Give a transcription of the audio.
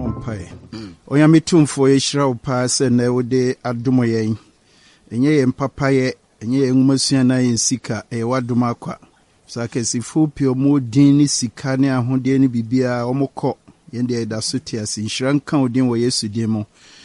Mompae. Oyame tumfo yeshira wo pa se na wo de adomo yen. Enye ye mpapaye, enye ye ngumasua na yen sika e wadom akwa. Saka sifu pio mo din ni sika ne ahode ne bibia omokọ yende da so tia si nhyiran kan odin wo Yesu din mo.